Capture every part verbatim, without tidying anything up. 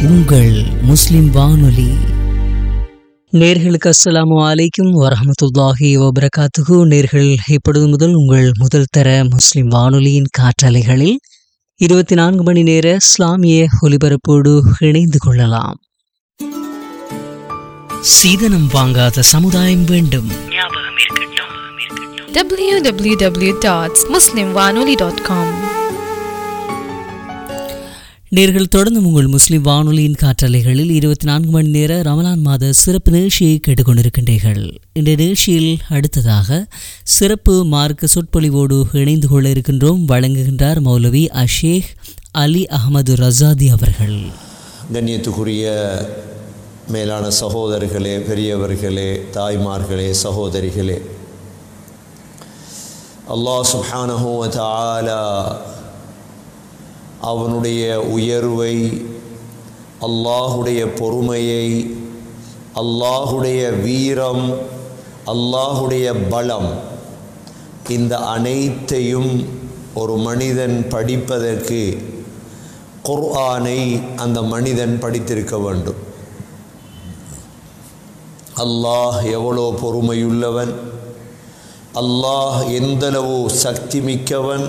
உங்கள் முஸ்லிம் வானொலி. நேர்களுக்கு அஸ்ஸலாமு அலைக்கும் வரஹ்மத்துல்லாஹி வபரகாத்துஹு. நேர்கள் இப்பொழுது முதல் உங்கள் முதல் தர முஸ்லிம் வானொலியின் காற்றலைகளில் இருபத்தி நான்கு மணி நேர இஸ்லாமிய ஒலிபரப்போடு இணைந்து கொள்ளலாம். சீதனம் வாங்காத சமுதாயம் வேண்டும், ஞாபகம் இருக்கட்டும். டபிள்யூ டபிள்யூ டபிள்யூ டாட் முஸ்லிம் வானொலி டாட் காம். நேர்கள் தொடர்ந்து உங்கள் முஸ்லிம் வானொலியின் காற்றலைகளில் இருபத்தி நான்கு மணி நேர ரமலான் மாத சிறப்பு நிகழ்ச்சியை கேட்டுக்கொண்டிருக்கின்றீர்கள். இந்த நிகழ்ச்சியில் அடுத்ததாக சிறப்பு மார்க்க சொற்பொழிவோடு இணைந்து கொள்ள இருக்கின்றோம். வழங்குகின்றார் மௌலவி அஷேக் அலி அஹமது ரசாதி அவர்கள். கண்ணியத்துக்குரிய மேலான சகோதரர்களே, பெரியவர்களே, தாய்மார்களே, சகோதரிகளே, அல்லாஹ் சுப்ஹானஹு வ தஆலா அவனுடைய உயர்வை, அல்லாஹுடைய பொறுமையை, அல்லாஹுடைய வீரம், அல்லாஹுடைய பலம், இந்த அனைத்தையும் ஒரு மனிதன் படிப்பதற்கு குர்ஆனை அந்த மனிதன் படித்திருக்க வேண்டும். அல்லாஹ் எவ்வளோ பொறுமையுள்ளவன், அல்லாஹ் எந்தளவு சக்தி மிக்கவன்,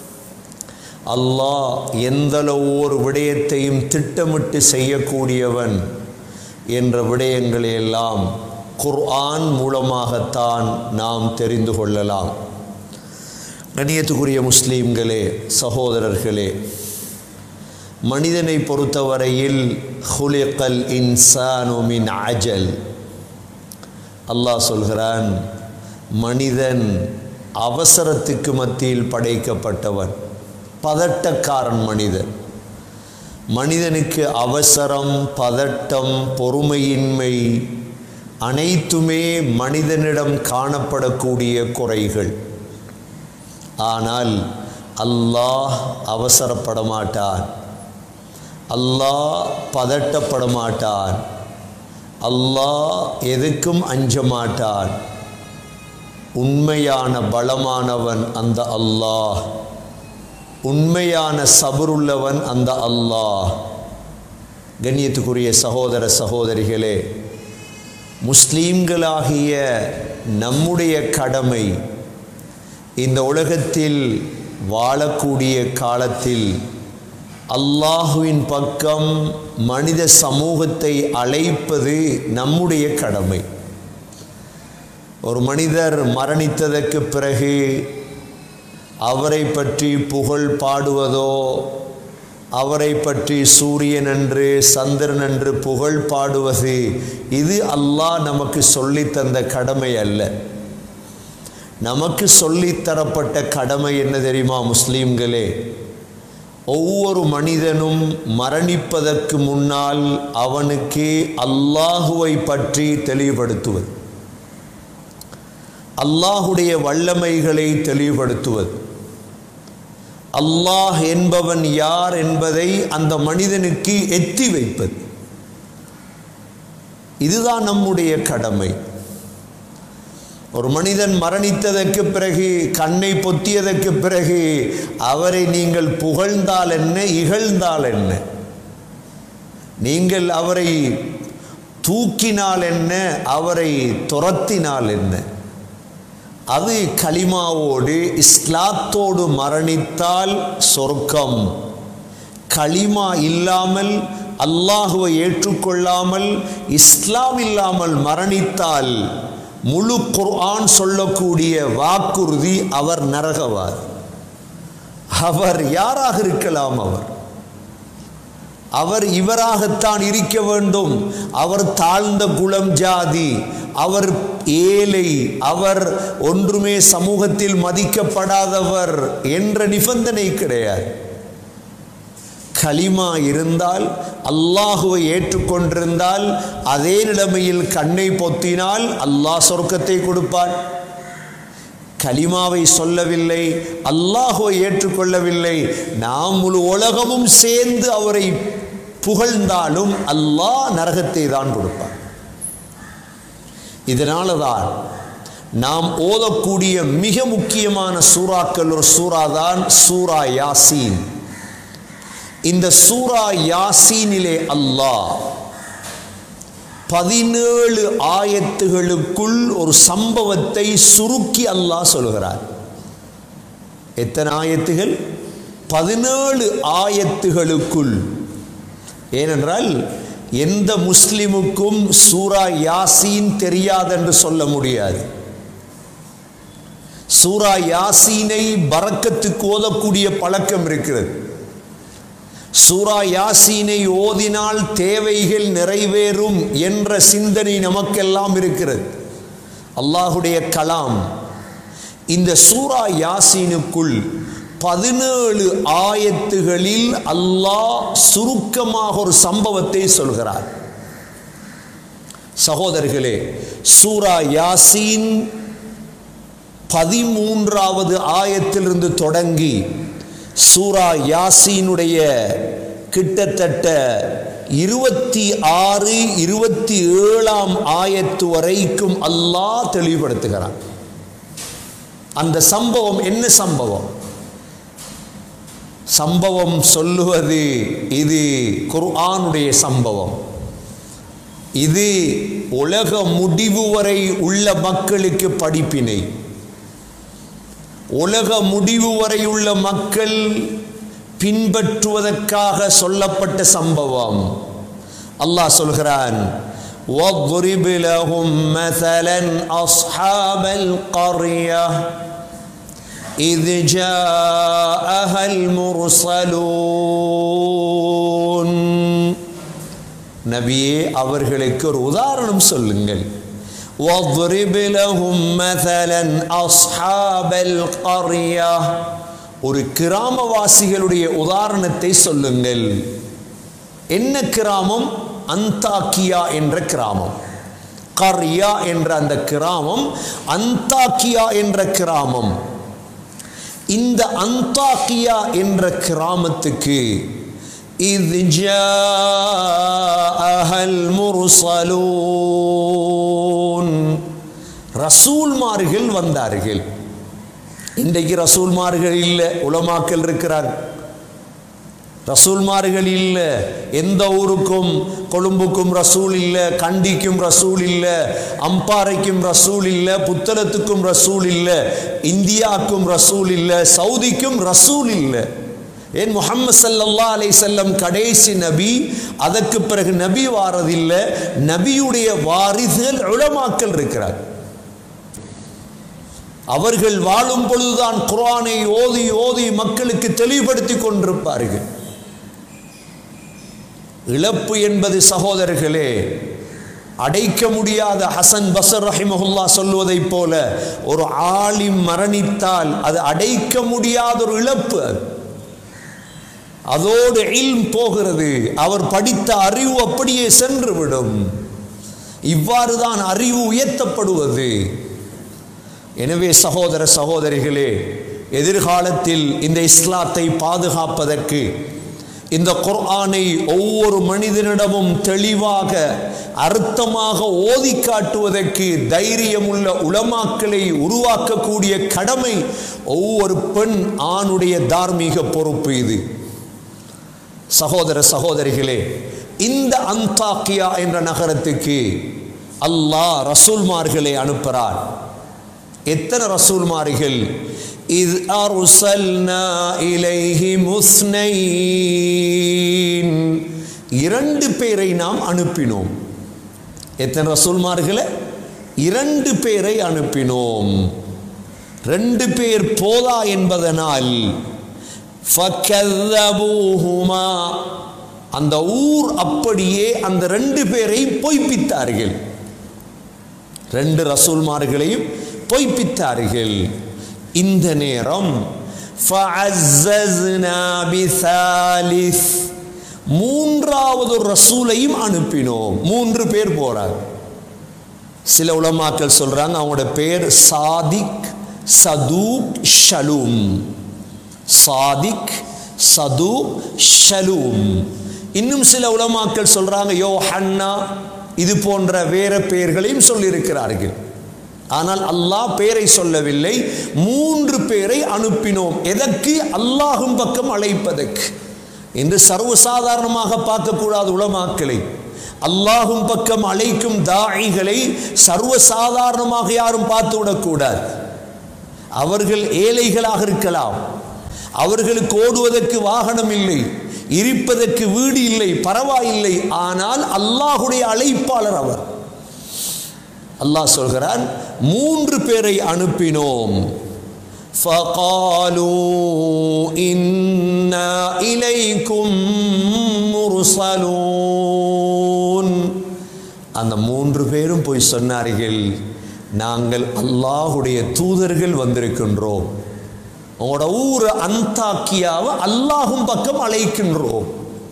அல்லாஹ் எந்தளவு ஒரு விடயத்தையும் திட்டமிட்டு செய்யக்கூடியவன் என்ற விடயங்களை எல்லாம் குர்ஆன் மூலமாகத்தான் நாம் தெரிந்து கொள்ளலாம். கண்ணியத்துக்குரிய முஸ்லீம்களே, சகோதரர்களே, மனிதனை பொறுத்தவரையில் ஹுலிகல் இன்சானு மின் அஜல். அல்லாஹ் சொல்கிறான், மனிதன் அவசரத்துக்கு மத்தியில் படைக்கப்பட்டவன், பதட்டக்காரன் மனிதன். மனிதனுக்கு அவசரம், பதட்டம், பொறுமையின்மை அனைத்துமே மனிதனிடம் காணப்படக்கூடிய குறைகள். ஆனால் அல்லாஹ் அவசரப்பட மாட்டான், அல்லாஹ் பதட்டப்பட மாட்டான், அல்லாஹ் எதுக்கும் அஞ்ச மாட்டான். உண்மையான பலமானவன் அந்த அல்லாஹ், உண்மையான சபருள்ளவன் அந்த அல்லாஹ். கண்ணியத்துக்குரிய சகோதர சகோதரிகளே, முஸ்லீம்களாகிய நம்முடைய கடமை இந்த உலகத்தில் வாழக்கூடிய காலத்தில் அல்லாஹுவின் பக்கம் மனித சமூகத்தை அழைப்பது நம்முடைய கடமை. ஒரு மனிதர் மரணித்ததற்கு பிறகு அவரை பற்றி புகழ் பாடுவதோ, அவரை பற்றி சூரியன் என்று சந்திரன் என்று புகழ் பாடுவது, இது அல்லாஹ் நமக்கு சொல்லித்தந்த கடமை அல்ல. நமக்கு சொல்லித்தரப்பட்ட கடமை என்ன தெரியுமா முஸ்லீம்களே? ஒவ்வொரு மனிதனும் மரணிப்பதற்கு முன்னால் அவனுக்கு அல்லாஹுவை பற்றி தெளிவுபடுத்துவது, அல்லாஹுடைய வல்லமைகளை தெளிவுபடுத்துவது, அல்லாஹ் என்பவன் யார் என்பதை அந்த மனிதனுக்கு எத்தி வைப்பது. இதுதான் நம்முடைய கடமை. ஒரு மனிதன் மரணித்ததற்கு பிறகு, கண்ணை பொத்தியதற்கு பிறகு அவரை நீங்கள் புகழ்ந்தால் என்ன, இகழ்ந்தால் என்ன, நீங்கள் அவரை தூக்கினால் என்ன, அவரை துரத்தினால் என்ன, அது கலிமாவோடு இஸ்லாத்தோடு மரணித்தால் சொர்க்கம். கலிமா இல்லாமல், அல்லாஹுவை ஏற்றுக்கொள்ளாமல், இஸ்லாம் இல்லாமல் மரணித்தால் முழு குர்ஆன் சொல்லக்கூடிய வாக்குறுதி அவர் நரகவாதி. அவர் யாராக இருக்கலாம், அவர் அவர் இவராகத்தான் இருக்க வேண்டும். அவர் தாழ்ந்த குலம் ஜாதி, அவர் ஏழை, அவர் ஒன்றுமே சமூகத்தில் மதிக்கப்படாதவர் என்ற நிபந்தனை கிடையாது. கலிமா இருந்தால், அல்லாஹுவை ஏற்றுக்கொண்டிருந்தால், அதே நிலைமையில் கண்ணை பொத்தினால் அல்லாஹ் சொர்க்கத்தை கொடுப்பார். கலிமாவை சொல்லவில்லை, அல்லாஹுவை ஏற்றுக்கொள்ளவில்லை, நாம் முழு உலகமும் சேர்ந்து அவரை புகழ்ந்தாலும் அல்லாஹ் நரகத்தை தான் கொடுப்பார். இதனால தான் நாம் ஓதக்கூடிய மிக முக்கியமான சூறாக்கள் ஒரு சூறா தான் சூரா யாசீன். இந்த சூரா யாசீனிலே அல்லாஹ் பதினேழு ஆயத்துகளுக்குள் ஒரு சம்பவத்தை சுருக்கி அல்லாஹ் சொல்கிறார். எத்தனை ஆயத்துகள்? பதினேழு ஆயத்துகளுக்குள். ஏனென்றால் எந்த முஸ்லிமுக்கும் சூரா யாசீன் தெரியாதென்று சொல்ல முடியாது. சூரா யாசீனை பரக்கத்துக்கு ஓதக்கூடிய பழக்கம் இருக்கிறது. சூரா யாசீனை ஓதினால் தேவைகள் நிறைவேறும் என்ற சிந்தனை நமக்கெல்லாம் இருக்கிறது. அல்லாஹுடைய கலாம். இந்த சூரா யாசீனுக்குள் பதினேழு ஆயத்துகளில் அல்லாஹ் சுருக்கமாக ஒரு சம்பவத்தை சொல்கிறார். சகோதரர்களே, சூரா யாசீன் பதிமூன்றாவது ஆயத்திலிருந்து தொடங்கி சூரா யாசீனுடைய கிட்டத்தட்ட இருபத்தி ஆறு இருபத்தி ஏழாம் ஆயத்து வரைக்கும் அல்லாஹ் தெளிவுபடுத்துகிறான். அந்த சம்பவம் என்ன சம்பவம்? சம்பவம் சொல்லுவது இது குர்ஆனுடைய சம்பவம். இது உலக முடிவு வரை உள்ள மக்களுக்கு படிப்பினை. உலக முடிவு வரை உள்ள மக்கள் பின்பற்றுவதற்காக சொல்லப்பட்ட சம்பவம். அல்லாஹ் சொல்கிறான், وَاضْرِبْ لَهُمْ مَثَلًا أَصْحَابَ الْقَرْيَةِ إِذْ جَاءَهَا الْمُرْسَلُونَ. நபியே, அவர்களுக்கு ஒரு உதாரணம் சொல்லுங்கள். وَاضْرِبْ لَهُمْ مَثَلًا أَصْحَابَ الْقَرْيَةِ. ஒரு கிராமவாசிகளுடைய உதாரணத்தை சொல்லுங்கள். என்ன கிராமம்? அந்தாக்கியா என்ற கிராமம். கர்யா என்ற அந்த கிராமம், அந்தாக்கியா என்ற கிராமம். இந்த அந்தாக்கியா என்ற கிராமத்துக்கு إذ جاءها المرسلون ரசூல்மார்கள் வந்தார்கள். இன்றைக்கு ரசூல்மார்கள் இல்லை, உலமாக்கள் இருக்கிறார். ரசூல்மார்கள் இல்லை. எந்த ஊருக்கும், கொழும்புக்கும் ரசூல் இல்லை, கண்டிக்கும் ரசூல் இல்லை, அம்பாறைக்கும் ரசூல் இல்லை, புத்தளத்துக்கும் ரசூல் இல்லை, இந்தியாவுக்கும் ரசூல் இல்லை, சவுதிக்கும் ரசூல் இல்லை. ஏன்? முஹம்மது ஸல்லல்லாஹு அலைஹி வஸல்லம் கடைசி நபி. அதற்கு பிறகு நபி வாரதில்லை. நபியுடைய வாரிசுகள் உலமாக்கள் இருக்கிறார். அவர்கள் வாழும் பொழுதுதான் குர்ஆனை ஓதி ஓதி மக்களுக்கு தெளிவுபடுத்தி கொண்டிருப்பார்கள். இழப்பு என்பது சகோதரர்களே அடைக்க முடியாத. ஹசன் பஸ்ர் ரஹிமஹுல்லாஹ் சொல்வதை போல, ஒரு ஆலிம் மரணித்தால் அது அடைக்க முடியாத ஒரு இழப்பு. அதோடு இல்ம் போகிறது. அவர் படித்த அறிவு அப்படியே சென்றுவிடும். இவ்வாறு தான் அறிவு உயர்த்தப்படுவது. எனவே சகோதர சகோதரிகளே, எதிர்காலத்தில் இந்த இஸ்லாத்தை பாதுகாப்பதற்கு, இந்த குர்ஆனை ஒவ்வொரு மனிதனிடமும் தெளிவாக அர்த்தமாக ஓதி காட்டுவதற்கு தைரியமுள்ள உலமாக்களை உருவாக்கக்கூடிய கடமை ஒவ்வொரு பெண் ஆணுடைய தார்மீக பொறுப்பு இது. சகோதர சகோதரிகளே, இந்த அந்தாக்கியா என்ற நகரத்துக்கு அல்லாஹ் ரசூல்மார்களை அனுப்புகிறார். எத்தனை ரசூல்மார்கள்? இஸ் அர்சல்னா இலைஹிம் உஸ்னைன். இரண்டு பேரை நாம் அனுப்பினோம். எத்தனை ரசூல்மார்களை? இரண்டு பேரை அனுப்பினோம். ரெண்டு பேர் போதா என்பதனால் ஃபக்கல்லபூஹுமா, அந்த ஊர் அப்படியே அந்த ரெண்டு பேரையும் பொய்ப்பித்தார்கள். ரெண்டு ரசூல்மார்களையும் பொய்ப்பித்தார்கள். இந்த நேரம் ஃபஅஸ்ஸஸ்னா பிசாலிஸ், மூன்றாவது ரசூலையும் அனுப்பினோம். மூன்று பேர் போறாங்க. சில உலமாக்கள் சொல்றாங்க அவங்களோட பேர் சாதிக், சதூக், ஷலூம். சாதிக், சதூக், ஷலூம். இன்னும் சில உலமாக்கள் சொல்றாங்க யோஹன்னா, இது போன்ற வேற பெயர்களையும் சொல்லியிருக்கிறார்கள். ஆனால் அல்லாஹ் பேரை சொல்லவில்லை. மூன்று பேரை அனுப்பினோம். எதற்கு? அல்லாஹ்வின் பக்கம் அழைப்பதற்கு. என்று சர்வசாதாரணமாக பார்க்கக்கூடாது. உலமாக்களை அல்லாஹும் பக்கம் அழைக்கும் தாயிகளை சர்வசாதாரணமாக யாரும் பார்த்து விடக்கூடாது. அவர்கள் ஏழைகளாக இருக்கலாம், அவர்களுக்கு ஓடுவதற்கு வாகனம் இல்லை, இருப்பதற்கு வீடு இல்லை, பரவாயில்லை. ஆனால் அல்லாஹுடைய அழைப்பாளர் அவர். அல்லாஹ் சொல்கிறான், மூன்று பேரை அனுப்பினோம். ஃபகாலூ இன்னா இலைக்கும் முர்ஸலூன். அந்த மூன்று பேரும் போய் சொன்னார்கள், நாங்கள் அல்லாஹுடைய தூதர்கள் வந்திருக்கின்றோம். உங்களோட ஊர் அந்தாக்கியாவை அல்லாஹும் பக்கம் அழைக்கின்றோம்.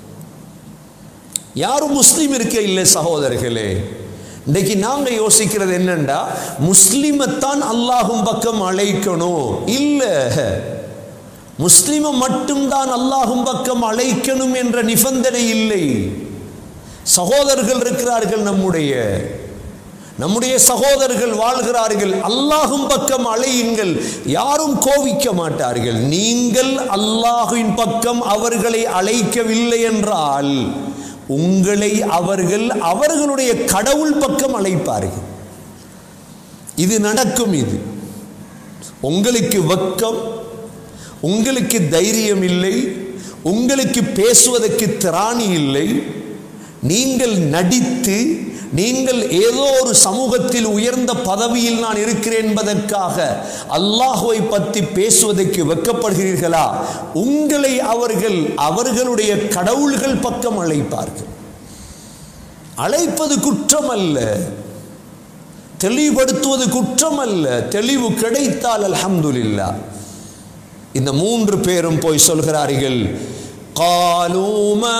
யாரும் முஸ்லீம் இருக்க இல்லை சகோதரர்களே. இன்றைக்கு நாங்க யோசிக்கிறது என்னண்டா, முஸ்லிமைத்தான் அல்லாஹும் பக்கம் அழைக்கணும். இல்ல, முஸ்லிமை மட்டும்தான் அல்லாஹும் பக்கம் அழைக்கணும் என்ற நிபந்தனை இல்லை. சகோதரர்கள் இருக்கிறார்கள், நம்முடைய நம்முடைய சகோதரர்கள் வாழ்கிறார்கள். அல்லாஹும் பக்கம் அழையுங்கள், யாரும் கோவிக்க மாட்டார்கள். நீங்கள் அல்லாஹுவின் பக்கம் அவர்களை அழைக்கவில்லை என்றால் உங்களை அவர்கள் அவர்களுடைய கடவுள் பக்கம் அழைப்பார்கள். இது நடக்கும். இது உங்களுக்கு வெட்கம், உங்களுக்கு தைரியம் இல்லை, உங்களுக்கு பேசுவதற்கு திராணி இல்லை. நீங்கள் நடித்து, நீங்கள் ஏதோ ஒரு சமூகத்தில் உயர்ந்த பதவியில் நான் இருக்கிறேன் என்பதற்காக அல்லாஹ்வை பற்றி பேசுவதற்கு வெட்கப்படுகிறீர்களா? உங்களை அவர்கள் அவர்களுடைய கடவுள்கள் பக்கம் அழைப்பார்கள். அழைப்பது குற்றம் அல்ல, தெளிவுபடுத்துவது குற்றம் அல்ல. தெளிவு கிடைத்தால் அல்ஹம்துலில்லாஹ். இந்த மூன்று பேரும் போய் சொல்கிறார்கள், قالوا ما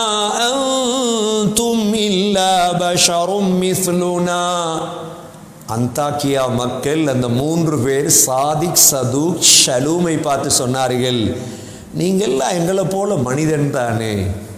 أنتم إلا بشر مثلنا. அந்தாக்கியா மக்கள் அந்த மூன்று பேர் சாதிக், சதுக், ஷலூமை பார்த்து சொன்னார்கள், நீங்கள்லாம் எங்களை போல மனிதன் தானே,